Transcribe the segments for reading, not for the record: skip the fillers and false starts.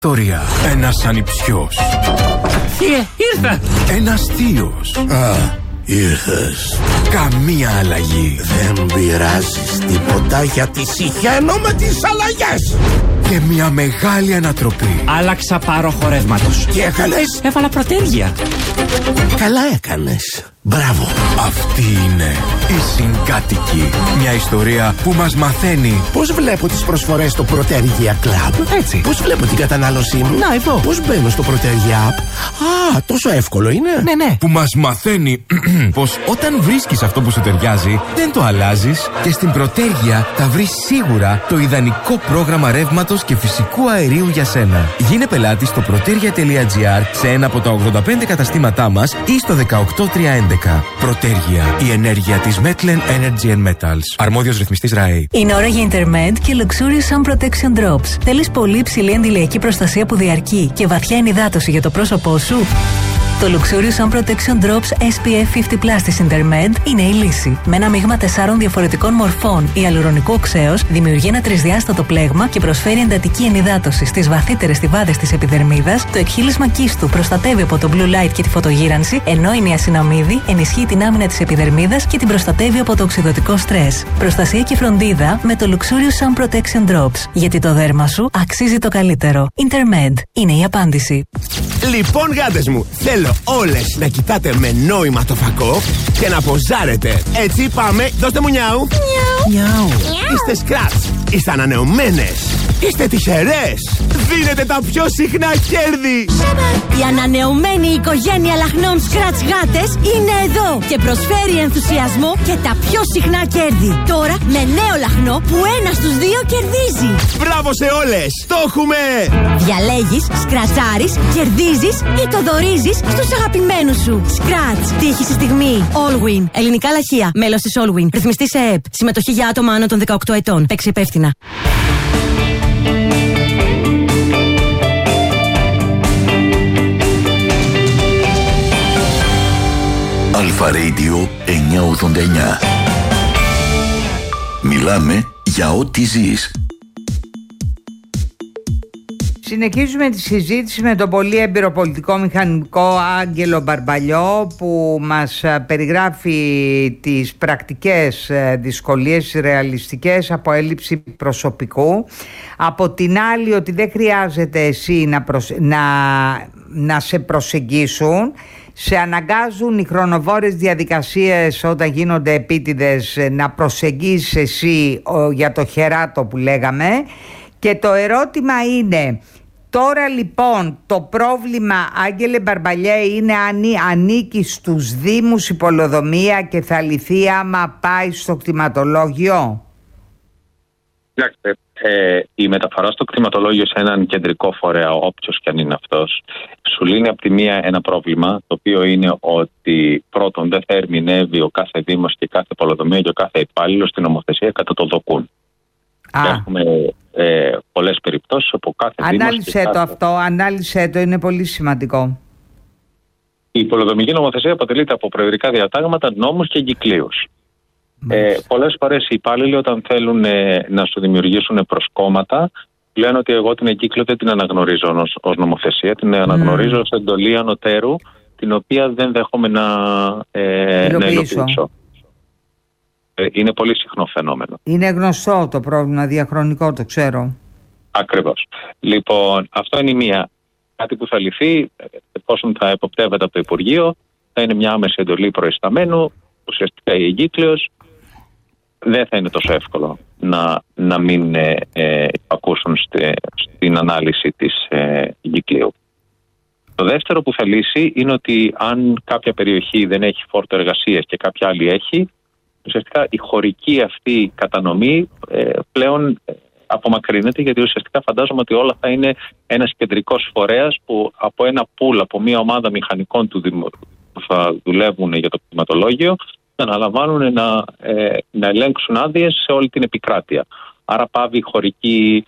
Ιστορία. Ένας ανιψιός. Ήρθα. Ένας θείος. Ήρθες. Καμία αλλαγή. Δεν πειράζεις τίποτα γιατί συχαίνω με τις αλλαγές. Και μια μεγάλη ανατροπή. Άλλαξα πάρο χορεύματος. Τι έκανες? Έβαλα προτέρια. Καλά έκανες. Μπράβο. Αυτή είναι η Συγκάτοικοι. Μια ιστορία που μας μαθαίνει Πώς βλέπω τις προσφορές στο Protergia Club? έτσι. Πώς βλέπω την κατανάλωσή μου? Να, εδώ. Πώς μπαίνω στο Protergia App? Τόσο εύκολο είναι. Ναι. Που μας μαθαίνει πως όταν βρίσκεις αυτό που σου ταιριάζει, δεν το αλλάζεις και στην Protergia θα βρεις σίγουρα το ιδανικό πρόγραμμα ρεύματος και φυσικού αερίου για σένα. Γίνε πελάτη στο protergia.gr σε ένα από τα 85 καταστήματά μας ή στο 18311. Protergia, η ενέργεια της Metlen Energy and Metals. Αρμόδιος ρυθμιστής ΡΑΕ. Είναι ώρα για Intermed και Luxurious Sun Protection Drops. Θέλεις πολύ υψηλή αντιλιακή προστασία που διαρκεί και βαθιά ενυδάτωση για το πρόσωπό σου? Το Luxurious Sun Protection Drops SPF 50+ της Intermed είναι η λύση. Με ένα μείγμα 4 διαφορετικών μορφών ιαλουρονικού οξέως δημιουργεί ένα τρισδιάστατο πλέγμα και προσφέρει εντατική ενυδάτωση στις βαθύτερες στιβάδες της επιδερμίδας. Το εκχύλισμα κίστου προστατεύει από το blue light και τη φωτογύρανση, ενώ η νιασιναμίδη ενισχύει την άμυνα της επιδερμίδας και την προστατεύει από το οξυδωτικό στρες. Προστασία και φροντίδα με το Luxurious Sun Protection Drops. Γιατί το δέρμα σου αξίζει το καλύτερο. Intermed είναι η απάντηση. Λοιπόν, γάτες μου, θέλω όλες να κοιτάτε με νόημα το φακό και να ποζάρετε. Έτσι πάμε, δώστε μου νιάου. Νιάου. Είστε σκράτς, είστε ανανεωμένες, είστε τυχερές. Δίνετε τα πιο συχνά κέρδη. Η ανανεωμένη οικογένεια λαχνών Scratch γάτες είναι εδώ και προσφέρει ενθουσιασμό και τα πιο συχνά κέρδη. Τώρα με νέο λαχνό που ένας στους δύο κερδίζει. Μπράβο σε όλες, το έχουμε. Διαλέγεις, σκρατσάρεις, κερδίζεις ή το δωρίζεις στους αγαπημένους σου. Scratch, τύχη στη στιγμή. Allwin, ελληνικά λαχεία, μέλος της Allwin. Ρυθμιστή σε ΕΕΠ. Συμμετοχή για άτομα άνω των 18 ετών. Παίξει υπεύθυνα. Αλφα Radio 989. Μιλάμε για ό,τι ζεις. Συνεχίζουμε τη συζήτηση με τον πολύ έμπειρο πολιτικό μηχανικό Άγγελο Μπαρμπαλιό, που μας περιγράφει τις πρακτικές δυσκολίες ρεαλιστικές από έλλειψη προσωπικού. Από την άλλη, ότι δεν χρειάζεται εσύ να σε προσεγγίσουν. Σε αναγκάζουν οι χρονοβόρες διαδικασίες όταν γίνονται επίτηδες να προσεγγίσεις εσύ για το χεράτο που λέγαμε. Και το ερώτημα είναι, τώρα λοιπόν το πρόβλημα, Άγγελε Μπαρμπαλιέ, είναι αν ανήκει στους Δήμους η πολεοδομία και θα λυθεί άμα πάει στο κτηματολόγιο? Κοιτάξτε, η μεταφορά στο κτηματολόγιο σε έναν κεντρικό φορέα, όποιος και αν είναι αυτός, σου λύνει από τη μία ένα πρόβλημα, το οποίο είναι ότι πρώτον δεν θα ερμηνεύει ο κάθε Δήμος και κάθε πολεοδομία και ο κάθε υπάλληλος στην νομοθεσία κατά το δοκούν. Έχουμε πολλές περιπτώσεις όπου κάθε ανάλυσε το, είναι πολύ σημαντικό. Η πολεοδομική νομοθεσία αποτελείται από προεδρικά διατάγματα, νόμους και εγκυκλίους. Πολλές φορές οι υπάλληλοι, όταν θέλουν να σου δημιουργήσουν προσκόμματα, λένε ότι εγώ την εγκύκλιο δεν την αναγνωρίζω ως νομοθεσία, την αναγνωρίζω ως εντολή ανωτέρου, την οποία δεν δέχομαι να υλοποιήσω. Είναι πολύ συχνό φαινόμενο. Είναι γνωστό το πρόβλημα, διαχρονικό, το ξέρω. Ακριβώς. Λοιπόν, αυτό είναι η μία. Κάτι που θα λυθεί, εφόσον θα εποπτεύεται από το Υπουργείο, θα είναι μια άμεση εντολή προϊσταμένου. Ουσιαστικά η εγκύκλειος δεν θα είναι τόσο εύκολο να μην ακούσουν στην ανάλυση της εγκύκλειου. Το δεύτερο που θα λύσει είναι ότι αν κάποια περιοχή δεν έχει φόρτο εργασίας και κάποια άλλη έχει, ουσιαστικά η χωρική αυτή κατανομή πλέον απομακρύνεται, γιατί ουσιαστικά φαντάζομαι ότι όλα θα είναι ένας κεντρικός φορέας που από ένα πουλ, από μια ομάδα μηχανικών που θα δουλεύουν για το κτηματολόγιο, θα αναλαμβάνουν να ελέγξουν άδειες σε όλη την επικράτεια. Άρα πάβει η χωρική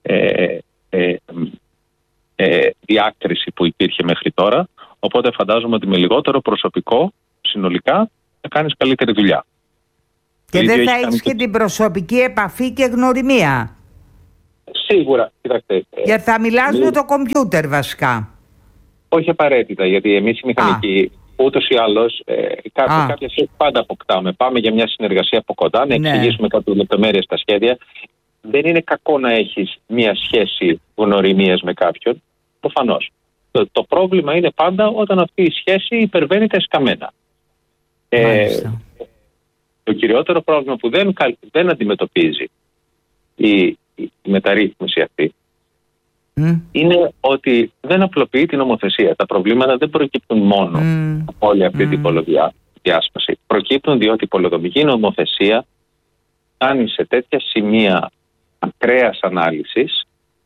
διάκριση που υπήρχε μέχρι τώρα, οπότε φαντάζομαι ότι με λιγότερο προσωπικό συνολικά θα κάνεις καλύτερη δουλειά. Και δεν θα έχεις και την προσωπική επαφή και γνωριμία. Σίγουρα, κοιτάξτε. Γιατί θα μιλάς με το κομπιούτερ βασικά. Όχι απαραίτητα, γιατί εμείς οι μηχανικοί ούτως ή άλλως κάποια σχέση πάντα αποκτάμε. Πάμε για μια συνεργασία από κοντά, να εξηγήσουμε κάποιες λεπτομέρειες στα σχέδια. Δεν είναι κακό να έχεις μια σχέση γνωριμίας με κάποιον, προφανώς. Το πρόβλημα είναι πάντα όταν αυτή η σχέση υπερβαίνει τα εσκαμμένα. Το κυριότερο πρόβλημα που δεν αντιμετωπίζει η μεταρρύθμιση αυτή είναι ότι δεν απλοποιεί την νομοθεσία. Τα προβλήματα δεν προκύπτουν μόνο από όλη αυτή την διάσπαση. Προκύπτουν διότι η πολεοδομική νομοθεσία φτάνει σε τέτοια σημεία ακραίας ανάλυσης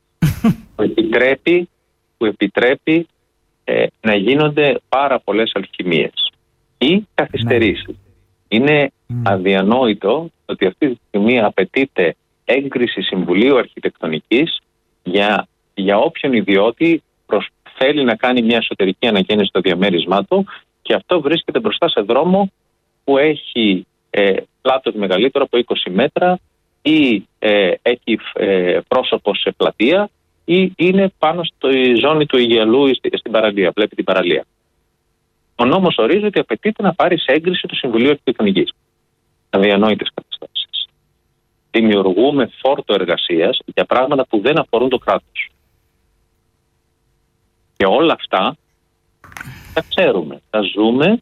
που επιτρέπει να γίνονται πάρα πολλές αλχημίες ή καθυστερήσεις. Είναι αδιανόητο ότι αυτή τη στιγμή απαιτείται έγκριση Συμβουλίου Αρχιτεκτονικής για όποιον ιδιώτη θέλει να κάνει μια εσωτερική ανακαίνιση στο διαμέρισμά του, και αυτό βρίσκεται μπροστά σε δρόμο που έχει πλάτος μεγαλύτερο από 20 μέτρα ή έχει πρόσωπο σε πλατεία ή είναι πάνω στη ζώνη του Αιγιαλού ή στην παραλία, βλέπει την παραλία. Ο νόμος ορίζει ότι απαιτείται να πάρει σε έγκριση του Συμβουλίου Αρχιτεκτονικής. Αδιανόητες καταστάσεις. Δημιουργούμε φόρτο εργασίας για πράγματα που δεν αφορούν το κράτος. Και όλα αυτά τα ξέρουμε, τα ζούμε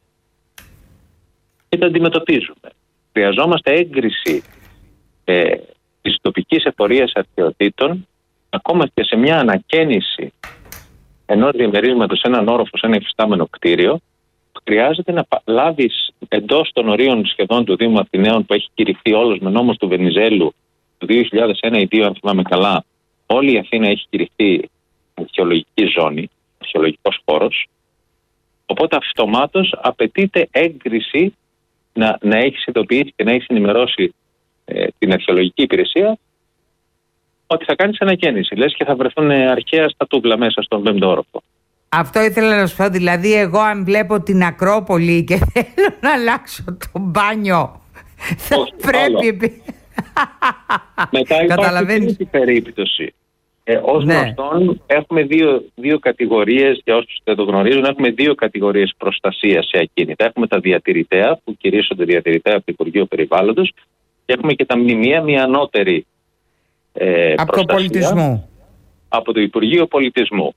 και τα αντιμετωπίζουμε. Χρειαζόμαστε έγκριση της τοπικής εφορίας αρχαιοτήτων, ακόμα και σε μια ανακαίνιση ενός διαμερίσματος σε έναν όροφο, σε ένα υφιστάμενο κτίριο. Χρειάζεται να λάβεις εντός των ορίων σχεδόν του Δήμου Αθηναίων, που έχει κηρυχθεί όλος με νόμος του Βενιζέλου του 2001 ή 2002, αν θυμάμαι καλά, όλη η Αθήνα έχει κηρυχθεί αρχαιολογική ζώνη, αρχαιολογικός χώρος. Οπότε αυτομάτως απαιτείται έγκριση να έχεις ειδοποιήσει και να έχεις ενημερώσει την αρχαιολογική υπηρεσία ότι θα κάνεις ανακαίνιση. Λες και θα βρεθούν αρχαία στατούβλα μέσα στον 5ο όροφο. Αυτό ήθελα να σου πω. Δηλαδή, εγώ αν βλέπω την Ακρόπολη και θέλω να αλλάξω το μπάνιο, θα πρέπει. Μετά υπάρχει την περίπτωση. Ως γνωστόν, έχουμε δύο κατηγορίες, για όσους δεν το γνωρίζουν, έχουμε δύο κατηγορίες προστασίας σε ακίνητα. Έχουμε τα διατηρητέα, που κηρύσσονται διατηρητέα από το Υπουργείο Περιβάλλοντος, και έχουμε και τα μνημεία, μια ανώτερη από το πολιτισμό. Από το Υπουργείο Πολιτισμού.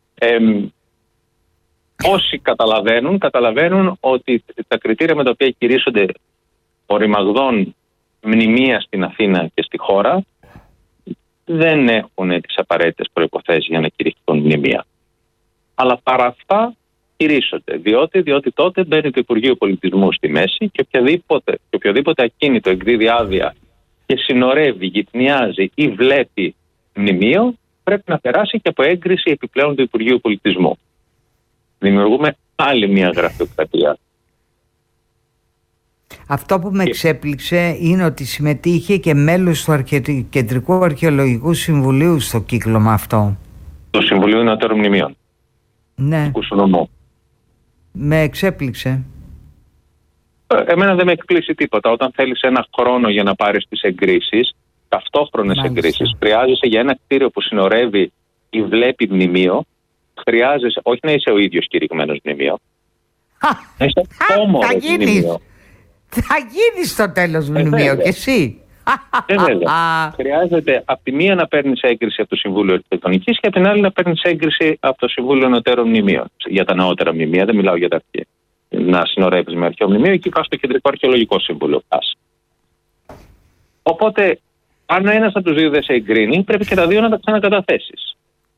Όσοι καταλαβαίνουν ότι τα κριτήρια με τα οποία κηρύσσονται οριμαγδόν μνημεία στην Αθήνα και στη χώρα δεν έχουν τις απαραίτητες προϋποθέσεις για να κηρυχθούν μνημεία. Αλλά παρά αυτά κηρύσσονται, διότι τότε μπαίνει το Υπουργείο Πολιτισμού στη μέση και οποιοδήποτε ακίνητο εκδίδει άδεια και συνορεύει, γυτνιάζει ή βλέπει μνημείο, πρέπει να περάσει και από έγκριση επιπλέον του Υπουργείου Πολιτισμού. Δημιουργούμε άλλη μια γραφειοκρατία. Αυτό που με εξέπληξε είναι ότι συμμετείχε και μέλος του Κεντρικού Αρχαιολογικού Συμβουλίου στο κύκλωμα αυτό. Το Συμβουλίο Νεωτέρων Μνημείων. Ναι. Με εξέπληξε. Εμένα δεν με εκπλήσει τίποτα. Όταν θέλεις ένα χρόνο για να πάρεις τις εγκρίσεις, ταυτόχρονες εγκρίσεις, χρειάζεσαι για ένα κτίριο που συνορεύει ή βλέπει μνημείο, χρειάζεσαι όχι να είσαι ο ίδιος κηρυγμένος μνημείο. Να είσαι όμορφος μνημείο. Θα γίνεις στο τέλος μνημείο κι εσύ. Χρειάζεται από τη μία να παίρνεις έγκριση από το Συμβούλιο Αρχιτεκτονικής και από την άλλη να παίρνεις έγκριση από το Συμβούλιο Νεωτέρων Μνημείων. Για τα νεότερα μνημεία, δεν μιλάω για τα αρχαία. Να συνορεύεις με αρχαίο μνημείο, εκεί πας στο Κεντρικό Αρχαιολογικό Συμβούλιο. Οπότε, αν ένας από τους δύο δεν σε εγκρίνει, πρέπει και τα δύο να τα ξανακαταθέσεις.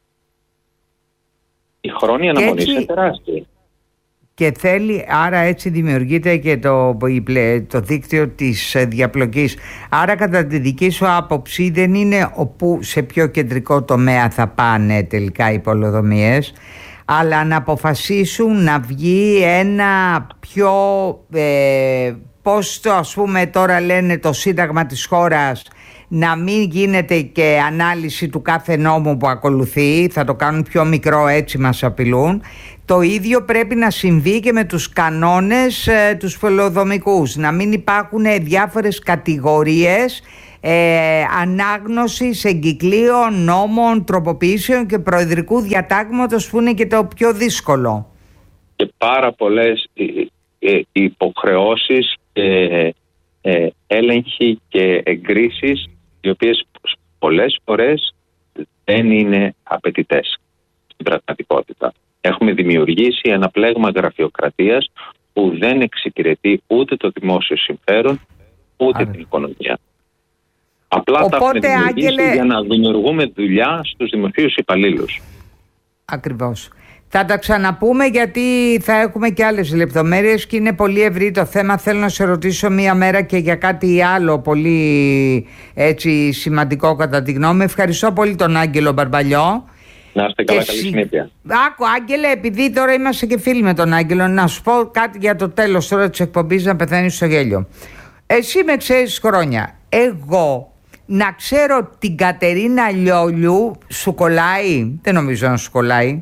Η χρόνια αναμονή είναι τεράστια. Και θέλει, άρα έτσι δημιουργείται και το δίκτυο της διαπλοκής. Άρα κατά τη δική σου άποψη δεν είναι σε ποιο κεντρικό τομέα θα πάνε τελικά οι πολεοδομίες, αλλά να αποφασίσουν να βγει ένα πιο, πώς το ας πούμε τώρα λένε το Σύνταγμα της χώρας, να μην γίνεται και ανάλυση του κάθε νόμου που ακολουθεί, θα το κάνουν πιο μικρό, έτσι μας απειλούν. Το ίδιο πρέπει να συμβεί και με τους κανόνες τους πολεοδομικούς, να μην υπάρχουν διάφορες κατηγορίες ανάγνωσης εγκυκλίων, νόμων, τροποποιήσεων και προεδρικού διατάγματος, που είναι και το πιο δύσκολο. Και πάρα πολλές υποχρεώσεις και έλεγχοι και εγκρίσεις, οι οποίες πολλές φορές δεν είναι απαιτητές στην πραγματικότητα. Έχουμε δημιουργήσει ένα πλέγμα γραφειοκρατίας που δεν εξυπηρετεί ούτε το δημόσιο συμφέρον, ούτε την οικονομία. Απλά οπότε, τα έχουμε δημιουργήσει, Άγγελε, για να δημιουργούμε δουλειά στους δημοσίους υπαλλήλους. Ακριβώς. Θα τα ξαναπούμε, γιατί θα έχουμε και άλλες λεπτομέρειες και είναι πολύ ευρύ το θέμα. Θέλω να σε ρωτήσω μία μέρα και για κάτι άλλο πολύ έτσι σημαντικό κατά τη γνώμη. Ευχαριστώ πολύ τον Άγγελο Μπαρμπαλιό. Να είστε καλά, καλή συνέχεια. Άκου, Άγγελε, επειδή τώρα είμαστε και φίλοι με τον Άγγελο, να σου πω κάτι για το τέλος τώρα της εκπομπής, να πεθαίνεις στο γέλιο. Εσύ με ξέρεις χρόνια. Εγώ να ξέρω την Κατερίνα Λιόλιου σου κολλάει? Δεν νομίζω να σου κολλάει.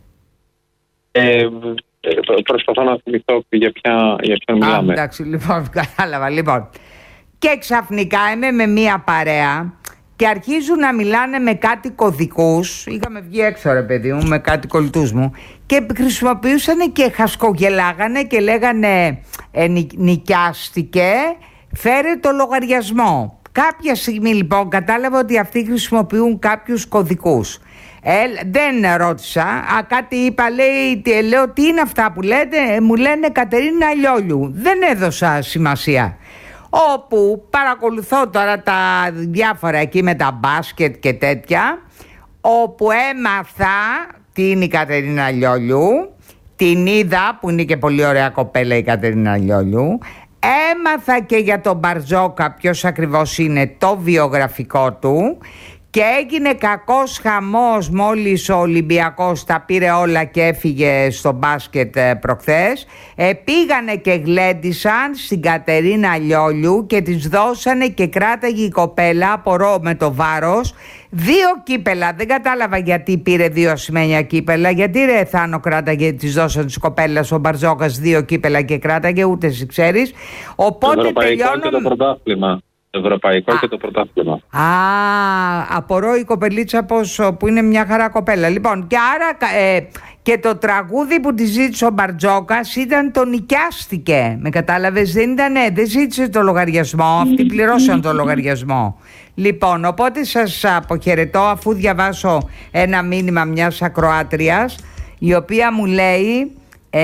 Προσπαθώ να θυμηθώ για ποια μιλάμε. Εντάξει, λοιπόν, κατάλαβα. Λοιπόν, και ξαφνικά είμαι με μία παρέα και αρχίζουν να μιλάνε με κάτι κωδικούς. Είχαμε βγει έξω, ρε παιδί μου, με κάτι κολλητούς μου, και χρησιμοποιούσαν και χασκογελάγανε και λέγανε νοικιάστηκε, φέρε το λογαριασμό. Κάποια στιγμή λοιπόν κατάλαβα ότι αυτοί χρησιμοποιούν κάποιους κωδικούς. Δεν ρώτησα, κάτι είπα, λέω τι είναι αυτά που λέτε, μου λένε Κατερίνα Λιόλιου. Δεν έδωσα σημασία. Όπου παρακολουθώ τώρα τα διάφορα εκεί με τα μπάσκετ και τέτοια, όπου έμαθα τι είναι η Κατερίνα Λιόλιου, την είδα που είναι και πολύ ωραία κοπέλα η Κατερίνα Λιόλιου, έμαθα και για τον Μπαρτζόκα ποιος ακριβώς είναι, το βιογραφικό του, και έγινε κακός χαμός μόλις ο Ολυμπιακός τα πήρε όλα και έφυγε στο μπάσκετ προχθές. Πήγανε και γλέντισαν στην Κατερίνα Λιόλιου και της δώσανε και κράταγε η κοπέλα, απορώ με το βάρος, 2 κύπελα. Δεν κατάλαβα γιατί πήρε 2 ασημένια κύπελα. Γιατί ρε Θάνο κράταγε, της δώσανε της κοπέλας ο Μπαρτζόκας 2 κύπελα και κράταγε, ούτε εσύ ξέρεις. Οπότε το ευρωπαϊκό και το πρωτάθλημα. Το ευρωπαϊκό και το πρωτάθλημα. Απορώ η κοπελίτσα που είναι μια χαρά κοπέλα. Λοιπόν, και άρα και το τραγούδι που τη ζήτησε ο Μπαρτζόκας ήταν το νοικιάστηκε. Με κατάλαβες, δεν ζήτησε το λογαριασμό, αυτοί πληρώσαν το λογαριασμό. Λοιπόν, οπότε σας αποχαιρετώ, αφού διαβάσω ένα μήνυμα μιας ακροάτριας, η οποία μου λέει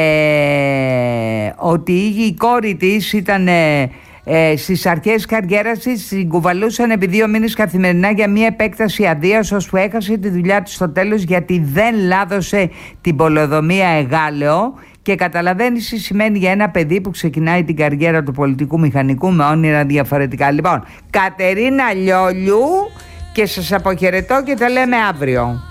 ότι η κόρη της ήταν στις αρχές καριέρας της, την κουβαλούσαν επί 2 μήνες καθημερινά για μια επέκταση αδείας, ώσπου έχασε τη δουλειά της στο τέλος γιατί δεν λάδωσε την πολεοδομία Εγάλεο. Και καταλαβαίνεις τι σημαίνει για ένα παιδί που ξεκινάει την καριέρα του πολιτικού μηχανικού με όνειρα διαφορετικά. Λοιπόν, Κατερίνα Λιόλιου, και σας αποχαιρετώ και τα λέμε αύριο.